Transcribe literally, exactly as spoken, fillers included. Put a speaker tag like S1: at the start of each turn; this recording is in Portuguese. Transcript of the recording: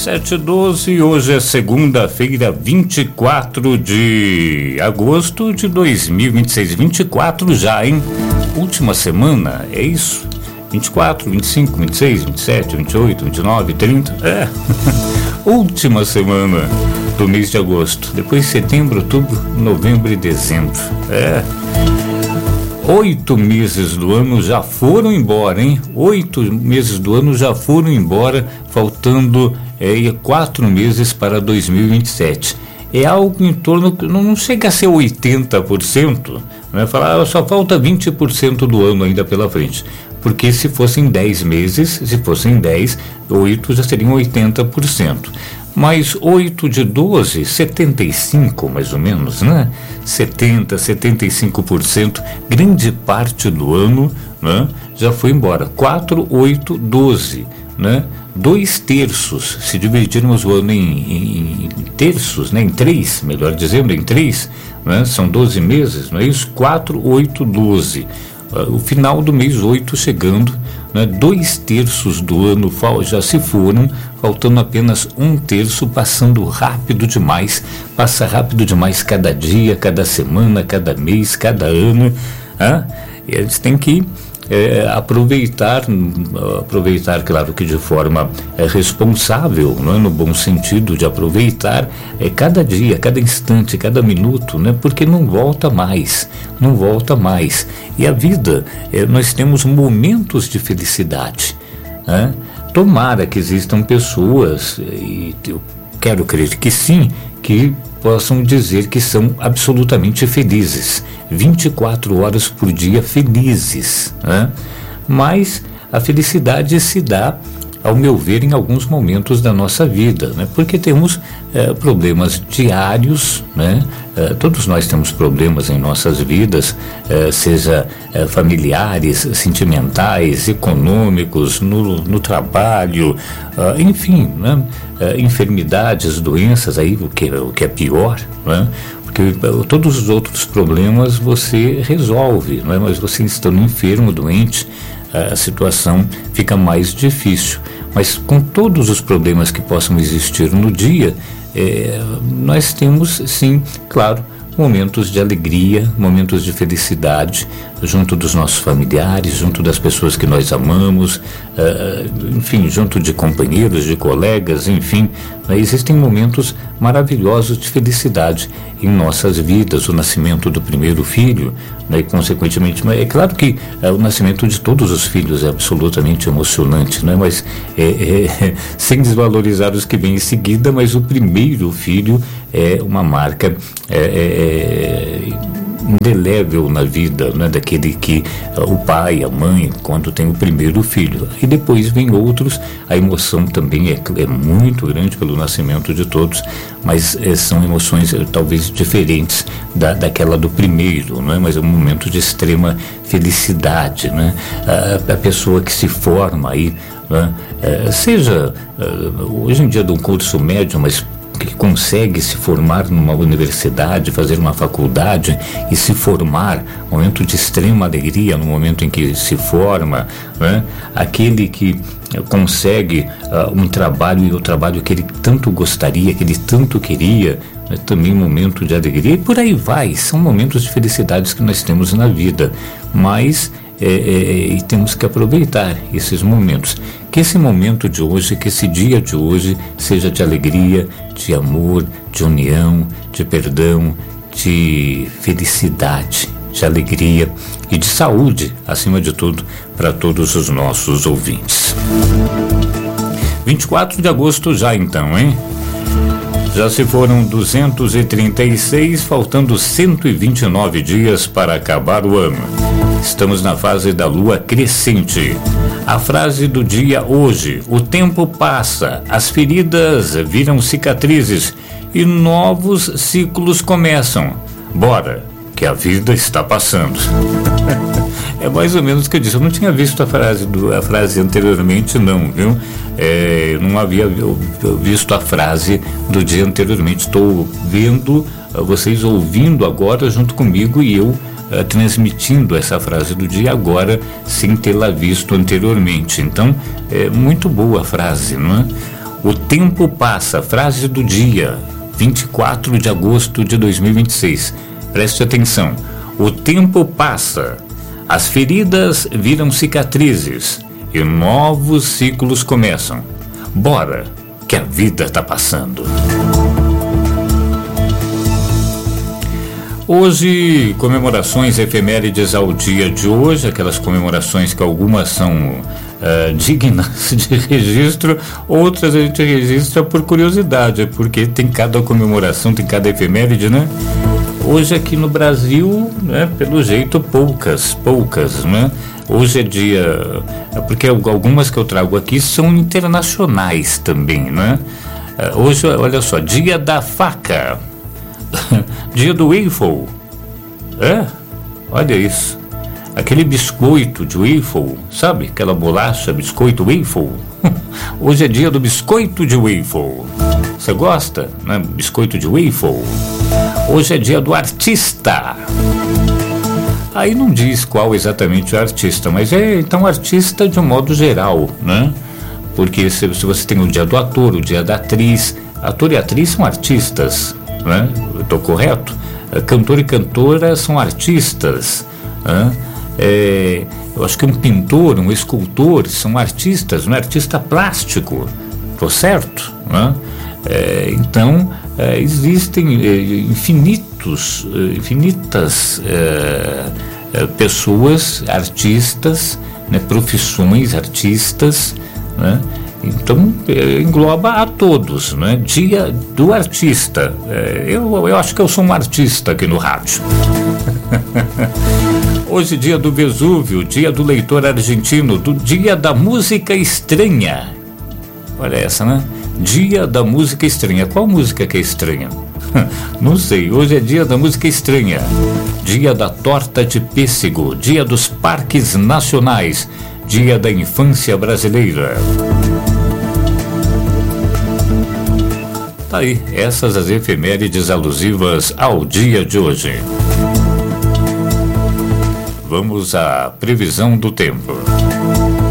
S1: sete e doze, hoje é segunda-feira, vinte e quatro de agosto de dois mil e vinte e seis. vinte e quatro já, hein? Última semana, é isso? vinte e quatro, vinte e cinco, vinte e seis, vinte e sete, vinte e oito, vinte e nove, trinta. É. Última semana do mês de agosto. Depois setembro, outubro, novembro e dezembro. É. Oito meses do ano já foram embora, hein? Oito meses do ano já foram embora, faltando é, quatro meses para dois mil e vinte e sete. É algo em torno, não chega a ser oitenta por cento, né? Falar, só falta vinte por cento do ano ainda pela frente. Porque se fossem dez meses, se fossem dez, oito já seriam oitenta por cento. Mais oito de doze, setenta e cinco mais ou menos, né? setenta, setenta e cinco por cento, grande parte do ano, né? Já foi embora. quatro, oito, doze, né? Dois terços, se dividirmos o ano em, em, em terços, né? Em três, melhor dizendo, em três, né? São doze meses, não é isso? quatro, oito, doze. O final do mês oito chegando, né? Dois terços do ano já se foram, faltando apenas um terço, passando rápido demais, passa rápido demais cada dia, cada semana, cada mês, cada ano, né? E eles têm que é, aproveitar, aproveitar, claro que de forma é, responsável, não é? No bom sentido de aproveitar é, cada dia, cada instante, cada minuto, né? Porque não volta mais, não volta mais. E a vida, é, nós temos momentos de felicidade, né? Tomara que existam pessoas, e eu quero crer que sim, que possam dizer que são absolutamente felizes, vinte e quatro horas por dia felizes, né? Mas a felicidade se dá, ao meu ver, em alguns momentos da nossa vida, né? Porque temos eh, problemas diários, né? Eh, todos nós temos problemas em nossas vidas, eh, seja eh, familiares, sentimentais, econômicos, no, no trabalho, ah, enfim, né? Eh, enfermidades, doenças, aí o que, o que é pior, né? Porque todos os outros problemas você resolve, não é? Mas você estando enfermo, doente, a situação fica mais difícil. Mas com todos os problemas que possam existir no dia, é, nós temos, sim, claro, momentos de alegria, momentos de felicidade, junto dos nossos familiares, junto das pessoas que nós amamos, uh, enfim, junto de companheiros, de colegas, enfim, né? Existem momentos maravilhosos de felicidade em nossas vidas, o nascimento do primeiro filho, né? E consequentemente, é claro que uh, o nascimento de todos os filhos é absolutamente emocionante, né? Mas é, é, sem desvalorizar os que vêm em seguida, mas o primeiro filho é uma marca é, é, indelével na vida, né, daquele que uh, o pai, a mãe, quando tem o primeiro filho. E depois vem outros, a emoção também é, é muito grande pelo nascimento de todos, mas é, são emoções é, talvez diferentes da, daquela do primeiro, né, mas é um momento de extrema felicidade, né, a, a pessoa que se forma aí, né, é, seja uh, hoje em dia de um curso médio, mas que consegue se formar numa universidade, fazer uma faculdade e se formar, momento de extrema alegria no momento em que se forma, né? Aquele que consegue uh, um trabalho e o trabalho que ele tanto gostaria, que ele tanto queria, né? Também um momento de alegria, e por aí vai, são momentos de felicidades que nós temos na vida, mas É, é, e temos que aproveitar esses momentos. Que esse momento de hoje, que esse dia de hoje seja de alegria, de amor, de união, de perdão, de felicidade, de alegria e de saúde, acima de tudo, para todos os nossos ouvintes. vinte e quatro de agosto já então, hein? Já se foram duzentos e trinta e seis, faltando cento e vinte e nove dias para acabar o ano. Estamos na fase da lua crescente. A frase do dia hoje: o tempo passa, as feridas viram cicatrizes e novos ciclos começam. Bora, que a vida está passando. É mais ou menos o que eu disse. Eu não tinha visto a frase, do, a frase anteriormente, não, viu? É, eu não havia visto a frase do dia anteriormente. Estou vendo, vocês ouvindo agora junto comigo e eu uh, transmitindo essa frase do dia agora sem tê-la visto anteriormente. Então, é muito boa a frase, não é? O tempo passa, frase do dia, vinte e quatro de agosto de dois mil e vinte e seis. Preste atenção. O tempo passa, as feridas viram cicatrizes e novos ciclos começam. Bora, que a vida tá passando. Hoje, comemorações efemérides ao dia de hoje, aquelas comemorações que algumas são uh, dignas de registro, outras a gente registra por curiosidade, porque tem cada comemoração, tem cada efeméride, né? Hoje aqui no Brasil, né, pelo jeito, poucas, poucas, né? Hoje é dia, porque algumas que eu trago aqui são internacionais também, né? Uh, hoje, olha só, dia da faca. Dia do waffle. É? Olha isso. Aquele biscoito de waffle, sabe? Aquela bolacha, biscoito waffle. Hoje é dia do biscoito de waffle. Você gosta, né? Biscoito de waffle. Hoje é dia do artista. Aí não diz qual exatamente o artista, mas é então artista de um modo geral, né? Porque se, se você tem o dia do ator, o dia da atriz, ator e atriz são artistas, né? Eu estou correto? Cantor e cantora são artistas, né? É, eu acho que um pintor, um escultor são artistas, não é? Artista plástico, estou certo, né? É, então é, existem é, infinitos, é, infinitas é, é, pessoas, artistas, né? Profissões artistas, né? Então, engloba a todos, né? Dia do artista. É, eu, eu acho que eu sou um artista aqui no rádio. Hoje, dia do Vesúvio, dia do leitor argentino, do dia da música estranha. Olha essa, né? Dia da música estranha. Qual música que é estranha? Não sei. Hoje é dia da música estranha. Dia da torta de pêssego. Dia dos parques nacionais. Dia da infância brasileira. Tá aí, essas as efemérides alusivas ao dia de hoje. Vamos à previsão do tempo.